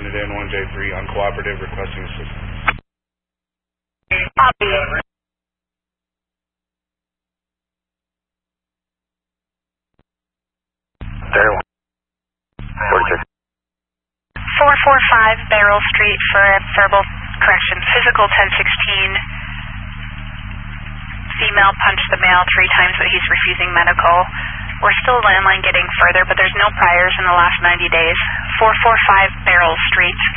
Unit N1J3, uncooperative, requesting assistance. Copy. There, 46. 445 Barrel Street for a verbal correction. Physical 1016. Female punched the male 3 times, but he's refusing medical. We're still landline getting further, but there's no priors in the last 90 days. 445 Barrel Street.